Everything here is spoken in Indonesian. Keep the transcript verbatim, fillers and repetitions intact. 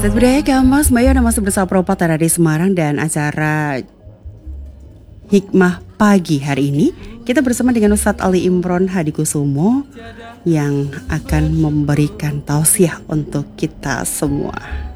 Set budaya Kamas Maya nama bersama Propat dari Semarang dan acara Hikmah Pagi hari ini kita bersama dengan Ustadz Ali Imron Hadikusumo yang akan memberikan tausiah untuk kita semua.